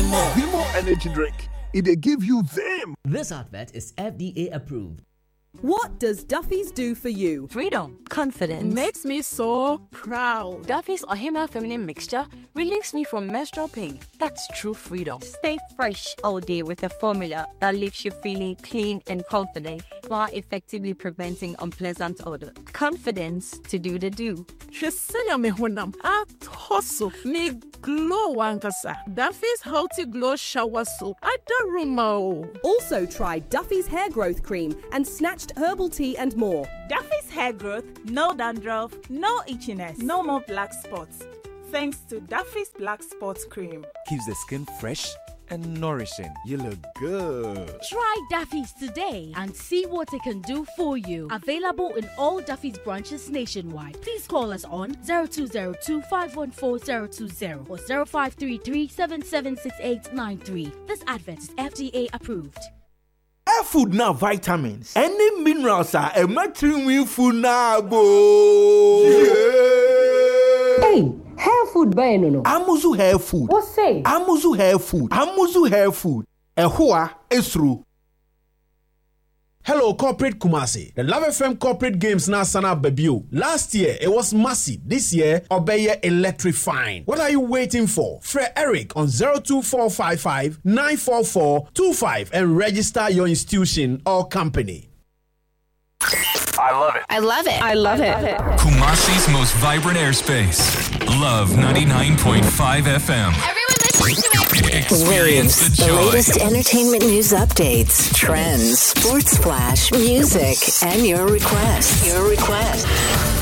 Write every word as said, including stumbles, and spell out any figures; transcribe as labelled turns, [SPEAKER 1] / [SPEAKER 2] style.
[SPEAKER 1] more. Vimo Energy Drink. It they give you them.
[SPEAKER 2] This advert is F D A approved.
[SPEAKER 3] What does Duffy's do for you?
[SPEAKER 4] Freedom, confidence.
[SPEAKER 5] Makes me so proud.
[SPEAKER 4] Duffy's Ohima Feminine Mixture relieves me from menstrual pain. That's true freedom.
[SPEAKER 6] Stay fresh all day with a formula that leaves you feeling clean and confident while effectively preventing unpleasant odor. Confidence to do the do.
[SPEAKER 5] Shesenya me honam at hustle me glow wankasa. Duffy's Healthy Glow Shower Soap. I don't remember.
[SPEAKER 3] Also try Duffy's Hair Growth Cream and Snatched Herbal Tea and more.
[SPEAKER 7] Duffy's Hair Growth, no dandruff, no itchiness, no more black spots. Thanks to Duffy's Black Spots Cream.
[SPEAKER 8] Keeps the skin fresh and nourishing. You look good.
[SPEAKER 9] Try Duffy's today and see what it can do for you. Available in all Duffy's branches nationwide. Please call us on zero two zero two, five one four, zero two zero or zero five three three, seven seven six eight nine three. This advert is F D A approved.
[SPEAKER 10] Air food now vitamins. Any minerals are a matrimony food now go.
[SPEAKER 11] Hey, hair food by no no.
[SPEAKER 10] Amuzu hair food.
[SPEAKER 11] What say?
[SPEAKER 10] Amuzu hair food. Amuzu hair food. Ehua esru.
[SPEAKER 12] Hello, Corporate Kumasi. The Love F M Corporate Games now sana debut. Last year, it was massive. This year, Obeye electrifying. What are you waiting for? Fred Eric on zero two four five five, nine four four two five and register your institution or company.
[SPEAKER 13] I love it.
[SPEAKER 14] I love it. I love it.
[SPEAKER 13] Kumasi's most vibrant airspace. Love ninety-nine point five F M.
[SPEAKER 14] Everyone listen to me.
[SPEAKER 13] Experience
[SPEAKER 15] Waves,
[SPEAKER 13] the
[SPEAKER 15] the
[SPEAKER 13] joy.
[SPEAKER 15] latest entertainment news updates, trends, sports flash, music, and your requests. Your requests.